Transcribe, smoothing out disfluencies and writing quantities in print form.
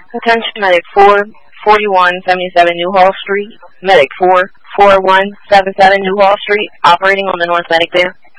Attention Medic 4, 4177 New Hall Street. Medic 4, 4177 New Hall Street, operating on the North Medic there.